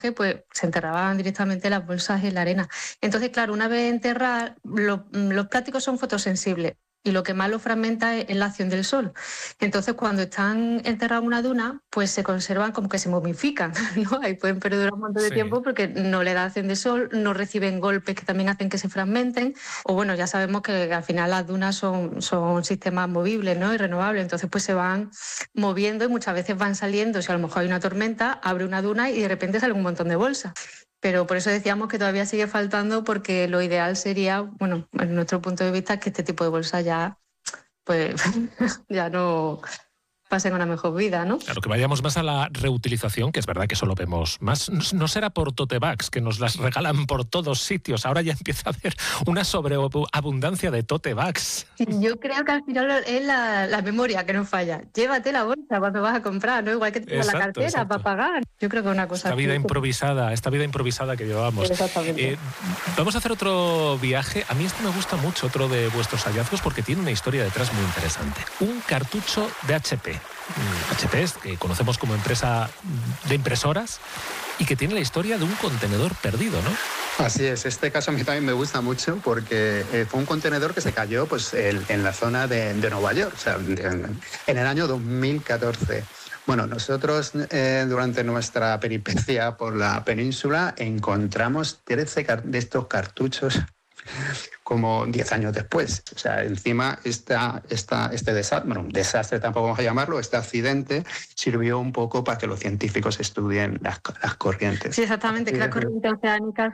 pues se enterraban directamente las bolsas en la arena. Entonces, claro, una vez enterradas, los plásticos son fotosensibles y lo que más los fragmenta es la acción del sol. Entonces, cuando están enterrados en una duna, pues se conservan como que se momifican, ¿no? Ahí pueden perdurar un montón de tiempo porque no le da acción de sol, no reciben golpes que también hacen que se fragmenten. O bueno, ya sabemos que al final las dunas son sistemas movibles, ¿no? Y renovables. Entonces, pues se van moviendo y muchas veces van saliendo. Si a lo mejor hay una tormenta, abre una duna y de repente sale un montón de bolsas. Pero por eso decíamos que todavía sigue faltando, porque lo ideal sería, bueno, en nuestro punto de vista, que este tipo de bolsas ya, pues, ya no pasen una mejor vida, ¿no? Claro, que vayamos más a la reutilización, que es verdad que eso lo vemos más. No será por tote bags, que nos las regalan por todos sitios. Ahora ya empieza a haber una sobreabundancia de tote bags. Yo creo que al final es la memoria que nos falla. Llévate la bolsa cuando vas a comprar, ¿no? Igual que te la cartera para pagar. Yo creo que es una cosa esta vida improvisada que llevamos. Exactamente. Vamos a hacer otro viaje. A mí este me gusta mucho, otro de vuestros hallazgos, porque tiene una historia detrás muy interesante. Un cartucho de HP. HP es que conocemos como empresa de impresoras y que tiene la historia de un contenedor perdido, ¿no? Así es, este caso a mí también me gusta mucho porque fue un contenedor que se cayó pues, en la zona de Nueva York, o sea, en el año 2014. Bueno, nosotros durante nuestra peripecia por la península encontramos 13 de estos cartuchos como 10 años después. O sea, encima este desastre, bueno, desastre tampoco vamos a llamarlo, este accidente sirvió un poco para que los científicos estudien las corrientes. Sí, exactamente, que las corrientes oceánicas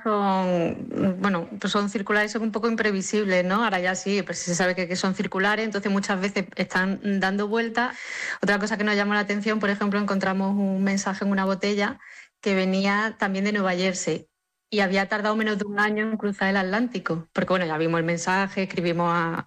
son circulares, son un poco imprevisibles, ¿no? Ahora ya sí, pues se sabe que son circulares, entonces muchas veces están dando vueltas. Otra cosa que nos llamó la atención, por ejemplo, encontramos un mensaje en una botella que venía también de Nueva Jersey. Y había tardado menos de un año en cruzar el Atlántico. Porque, bueno, ya vimos el mensaje, escribimos a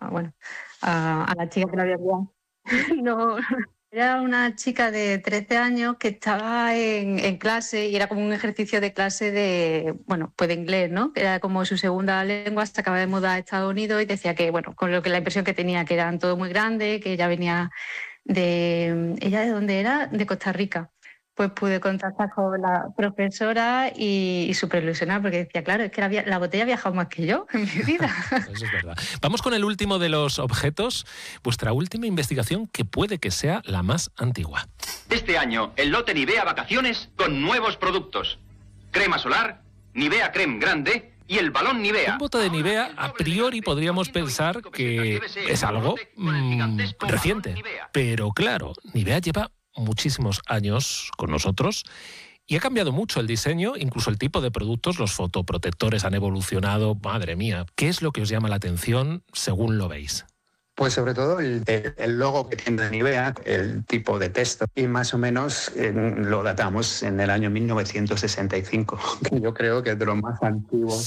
la chica que lo había enviado. No, era una chica de 13 años que estaba en clase y era como un ejercicio de clase de inglés, ¿no? Que era como su segunda lengua, se acaba de mudar a Estados Unidos y decía que, bueno, con lo que la impresión que tenía, que eran todo muy grandes, que ella venía ¿Ella de dónde era? De Costa Rica. Pues pude contactar con la profesora y súper ilusionada porque decía, claro, es que la botella ha viajado más que yo en mi vida. Eso es verdad. Vamos con el último de los objetos, vuestra última investigación, que puede que sea la más antigua. Este año, el lote Nivea Vacaciones con nuevos productos. Crema solar, Nivea Creme Grande y el balón Nivea. Un bote de Nivea, a priori podríamos pensar que es algo reciente. Pero claro, Nivea lleva muchísimos años con nosotros y ha cambiado mucho el diseño, incluso el tipo de productos, los fotoprotectores han evolucionado. Madre mía, ¿qué es lo que os llama la atención según lo veis? Pues sobre todo el logo que tiene Nivea, el tipo de texto, y más o menos lo datamos en el año 1965, que yo creo que es de los más antiguos.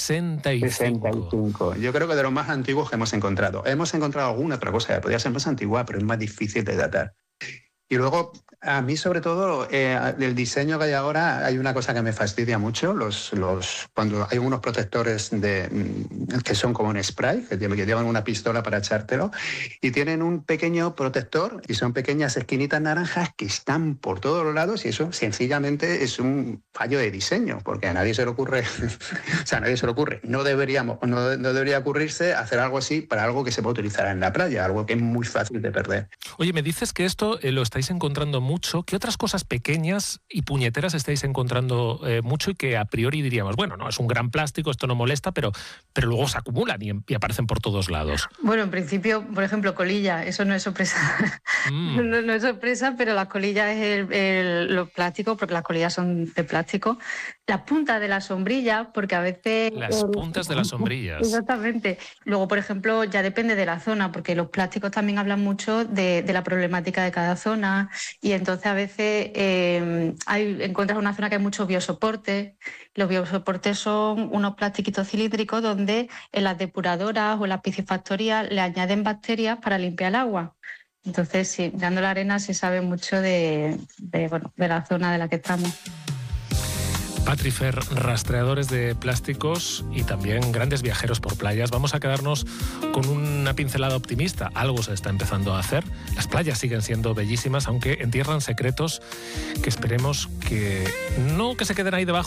65. Yo creo que de los más antiguos que hemos encontrado. Hemos encontrado alguna otra cosa que podría ser más antigua, pero es más difícil de datar. Y luego, a mí sobre todo, el diseño que hay ahora, hay una cosa que me fastidia mucho, cuando hay unos protectores que son como un spray, que llevan una pistola para echártelo, y tienen un pequeño protector, y son pequeñas esquinitas naranjas que están por todos los lados, y eso sencillamente es un fallo de diseño, porque a nadie se le ocurre, no debería ocurrirse hacer algo así para algo que se puede utilizar en la playa, algo que es muy fácil de perder. Oye, me dices que esto lo estáis encontrando mucho. ¿Qué otras cosas pequeñas y puñeteras estáis encontrando mucho y que a priori diríamos, bueno, no, es un gran plástico, esto no molesta, pero luego se acumulan y aparecen por todos lados? Bueno, en principio, por ejemplo, colilla, eso no es sorpresa. No es sorpresa, pero las colillas es los plásticos, porque las colillas son de plástico. Las puntas de las sombrillas, porque a veces... Las puntas de las sombrillas. Exactamente. Luego, por ejemplo, ya depende de la zona, porque los plásticos también hablan mucho de la problemática de cada zona, y entonces a veces encuentras una zona que hay mucho biosoporte. Los biosoportes son unos plastiquitos cilíndricos donde en las depuradoras o en las piscifactorías le añaden bacterias para limpiar el agua. Entonces, sí, dando la arena se sabe mucho de la zona de la que estamos. Patrifer, rastreadores de plásticos y también grandes viajeros por playas. Vamos a quedarnos con una pincelada optimista. Algo se está empezando a hacer. Las playas siguen siendo bellísimas, aunque entierran secretos que esperemos que no que se queden ahí debajo,